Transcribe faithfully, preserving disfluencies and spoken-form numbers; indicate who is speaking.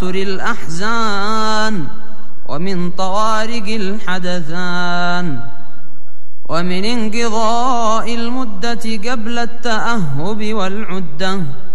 Speaker 1: الأحزان ومن طوارق الحدثان ومن انقضاء المدة قبل التأهب والعدة.